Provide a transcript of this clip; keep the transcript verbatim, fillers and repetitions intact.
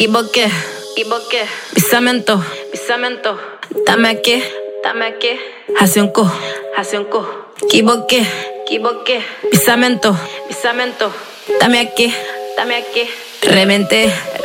equivoqué, equivoqué. Pisamento, pisamento. Dame aquí, dame aquí. Hace un cu, hace un cu. Equivoqué, equivoqué. Pisamento, pisamento. Dame aquí, dame aquí. Reventé.